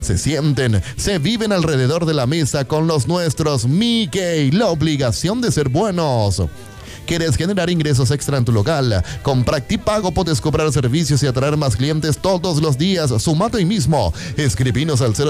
Se sienten, se viven alrededor de la mesa con los nuestros. Mickey, la obligación de ser buenos. ¿Quieres generar ingresos extra en tu local? Con Practipago puedes cobrar servicios y atraer más clientes todos los días. Sumate hoy mismo. Escribinos al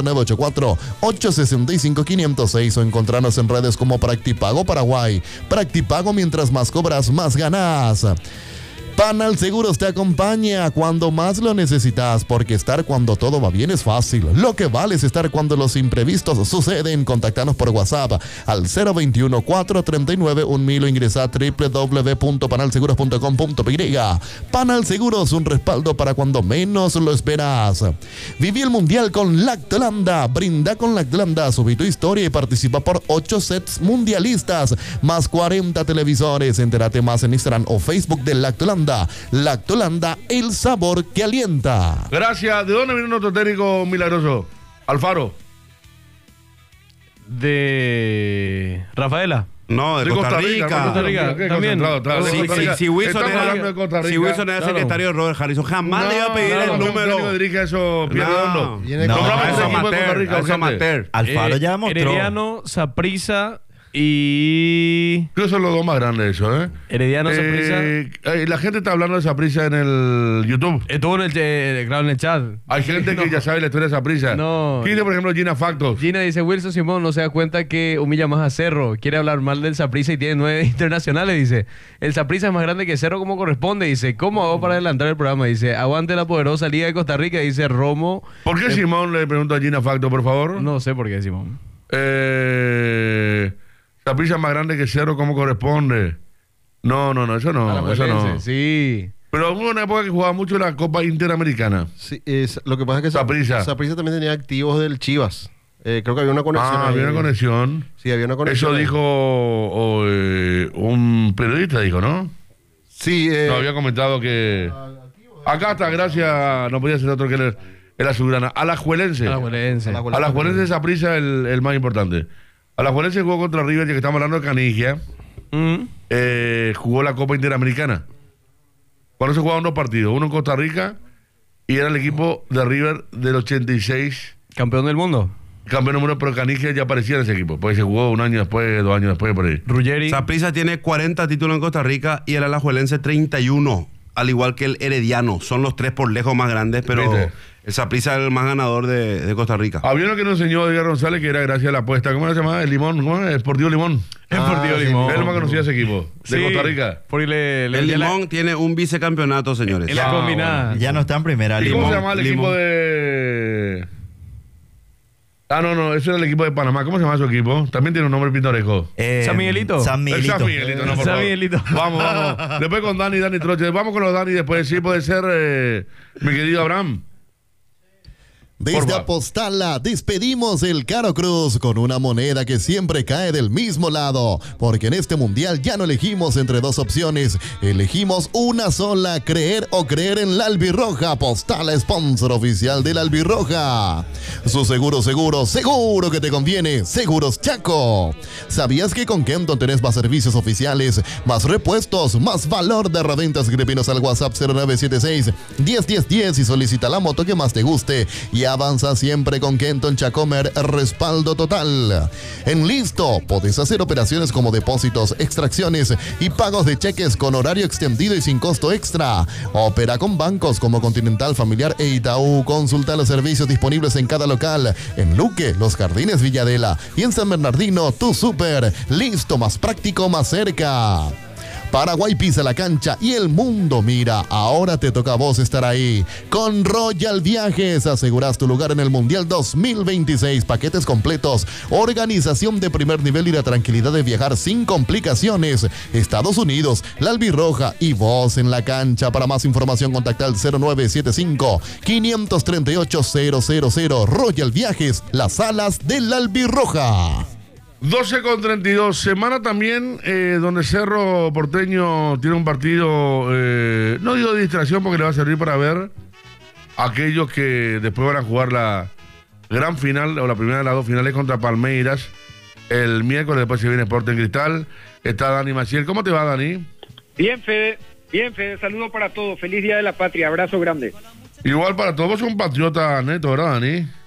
0984-865-506 o encontrarnos en redes como Practipago Paraguay. Practipago, mientras más cobras, más ganas. Panal Seguros te acompaña cuando más lo necesitas, porque estar cuando todo va bien es fácil. Lo que vale es estar cuando los imprevistos suceden. Contáctanos por WhatsApp al 021-439-1000 o ingresa a www.panalseguros.com.py. Panal Seguros, un respaldo para cuando menos lo esperas. Viví el Mundial con Lactolanda. Brinda con Lactolanda, subí tu historia y participa por 8 sets mundialistas, más 40 televisores. Entérate más en Instagram o Facebook de Lactolanda. Lactolanda, el sabor que alienta. Gracias. ¿De dónde viene nuestro técnico milagroso? Alfaro. De Rafaela. No, de Costa Rica. Costa Rica. También. Si Wilson era secretario de Robert Harrison, jamás le iba a pedir el número. Dirige eso, Pierredondo. Eso amateur. Alfaro ya mostró. Herediano, Saprissa y... Creo que son los dos más grandes eso, Herediano, Saprissa. La gente está hablando de Saprissa en el YouTube. Estuvo en el chat. Hay gente que ya sabe la historia de Saprissa. No. ¿Quién dice, por ejemplo, Gina Factos? Gina dice, Wilson Simón no se da cuenta que humilla más a Cerro. Quiere hablar mal del Saprissa y tiene 9 internacionales, dice. El Saprissa es más grande que Cerro como corresponde, dice. ¿Cómo hago para adelantar el programa? Dice, aguante la poderosa Liga de Costa Rica, dice Romo. ¿Por qué Simón le pregunta a Gina Factos, por favor? No sé por qué, Simón. Saprissa es más grande que Cerro como corresponde. No, eso no. Eso no. Sí. Pero hubo una época que jugaba mucho la Copa Interamericana. Sí, lo que pasa es que Saprissa también tenía activos del Chivas. Creo que había una conexión. Había una conexión. Sí, había una conexión. Eso dijo un periodista, dijo, ¿no? Sí. No, había comentado que... Acá está, gracias. No podía ser otro que el azulgrana. Alajuelense de Saprissa el más importante. Alajuelense jugó contra River, ya que estamos hablando de Canigia. Jugó la Copa Interamericana. Cuando se jugaban 2 partidos, uno en Costa Rica y era el equipo de River del 86. Campeón del mundo. Campeón del mundo, pero Canigia ya aparecía en ese equipo, porque se jugó 1 año después, 2 años después, por ahí. Ruggeri. Saprissa tiene 40 títulos en Costa Rica y el Alajuelense 31, al igual que el Herediano. Son los 3 por lejos más grandes, pero... ¿Viste? El Saprissa es el más ganador de Costa Rica. Había uno que nos enseñó Edgar González, que era gracias a la apuesta. ¿Cómo se llamaba? El Limón. ¿Cómo es? Esportivo Limón. Esportivo Limón. Él más conocía ese equipo. De Costa Rica. El Limón tiene un vicecampeonato, señores. En la combinada. Bueno. Ya no está en primera. ¿Y cómo se llama el equipo de...? No, ese era el equipo de Panamá. ¿Cómo se llama su equipo? También tiene un nombre pintoresco. San Miguelito. San Miguelito. San Miguelito, no, por favor. San Miguelito. Vamos. Después con Dani Troche. Vamos con los Dani después. Sí, puede ser mi querido Abraham. Desde Apostala despedimos el Caro Cruz con una moneda que siempre cae del mismo lado, porque en este mundial ya no elegimos entre 2 opciones, elegimos una sola, creer o creer en la Albirroja. Apostala, sponsor oficial de la Albirroja. Su seguro que te conviene, Seguros Chaco. ¿Sabías que con Kenton tenés más servicios oficiales, más repuestos, más valor de reventas? Escríbenos al WhatsApp 0976-101010 y solicita la moto que más te guste y avanza siempre con Kenton Chacomer, respaldo total. En Listo, podés hacer operaciones como depósitos, extracciones y pagos de cheques con horario extendido y sin costo extra. Opera con bancos como Continental, Familiar e Itaú. Consulta los servicios disponibles en cada local. En Luque, Los Jardines, Villadela y en San Bernardino, tu súper. Listo, más práctico, más cerca. Paraguay pisa la cancha y el mundo mira. Ahora te toca a vos estar ahí. Con Royal Viajes aseguras tu lugar en el Mundial 2026. Paquetes completos, organización de primer nivel y la tranquilidad de viajar sin complicaciones. Estados Unidos, la Albirroja y vos en la cancha. Para más información contacta al 0975-538-000. Royal Viajes, las alas de la Albirroja. 12:32, semana también donde Cerro Porteño tiene un partido, no digo de distracción porque le va a servir para ver a aquellos que después van a jugar la gran final o la primera de las 2 finales contra Palmeiras el miércoles. Después se viene Sporting Cristal. Está Dani Maciel. ¿Cómo te va, Dani? Bien, Fede, saludo para todos, feliz Día de la Patria, abrazo grande. Igual para todos, vos sos un patriota neto, ¿verdad, Dani?